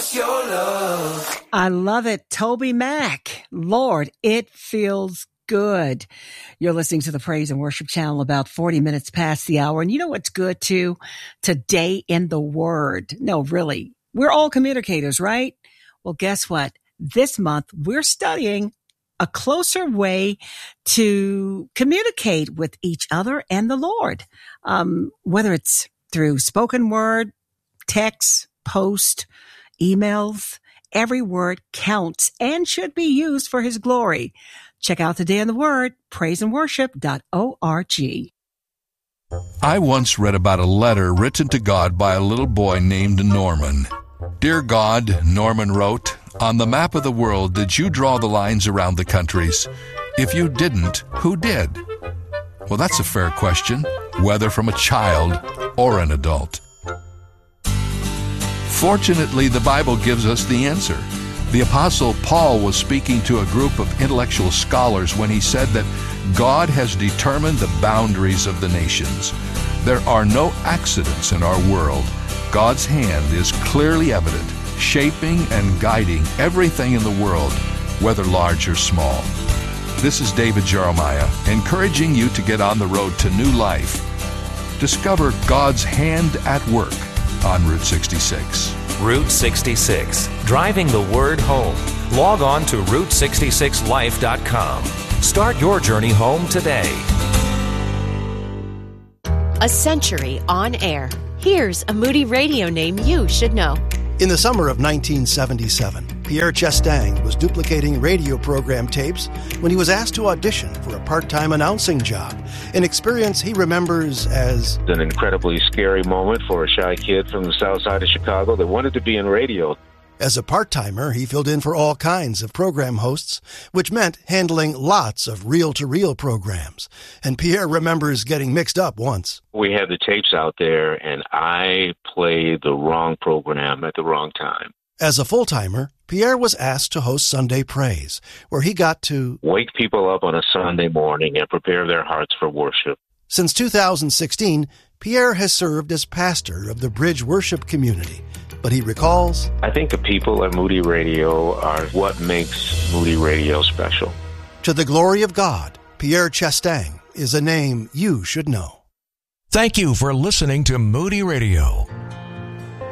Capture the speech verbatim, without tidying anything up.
us your love. I love it. Toby Mac. Lord, it feels good. You're listening to the Praise and Worship Channel about forty minutes past the hour. And you know what's good too? Today in the Word. No, really. We're all communicators, right? Well, guess what? This month we're studying a closer way to communicate with each other and the Lord. Um, whether it's through spoken word, text, post, emails, every word counts and should be used for His glory. Check out Today in the Word, praise and worship dot org. I once read about a letter written to God by a little boy named Norman. Dear God, Norman wrote, on the map of the world, did you draw the lines around the countries? If you didn't, who did? Well, that's a fair question, whether from a child or an adult. Fortunately, the Bible gives us the answer. The Apostle Paul was speaking to a group of intellectual scholars when he said that God has determined the boundaries of the nations. There are no accidents in our world. God's hand is clearly evident, shaping and guiding everything in the world, whether large or small. This is David Jeremiah, encouraging you to get on the road to new life. Discover God's hand at work on Route sixty-six. Route sixty-six, driving the word home. Log on to route sixty-six life dot com. Start your journey home today. A century on air. Here's a Moody Radio name you should know. In the summer of nineteen seventy-seven, Pierre Chestang was duplicating radio program tapes when he was asked to audition for a part-time announcing job, an experience he remembers as an incredibly scary moment for a shy kid from the south side of Chicago that wanted to be in radio. As a part-timer, he filled in for all kinds of program hosts, which meant handling lots of reel-to-reel programs. And Pierre remembers getting mixed up once. We had the tapes out there, and I played the wrong program at the wrong time. As a full-timer, Pierre was asked to host Sunday Praise, where he got to wake people up on a Sunday morning and prepare their hearts for worship. Since two thousand sixteen, Pierre has served as pastor of the Bridge Worship Community. But he recalls, I think the people at Moody Radio are what makes Moody Radio special. To the glory of God, Pierre Chestang is a name you should know. Thank you for listening to Moody Radio.